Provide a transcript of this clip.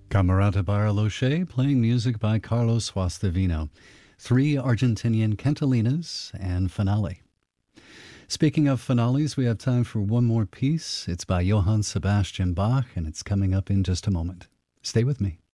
Camerata Barloche playing music by Carlos Guastavino. Three Argentinian cantalinas and finale. Speaking of finales, we have time for one more piece. It's by Johann Sebastian Bach, and it's coming up in just a moment. Stay with me.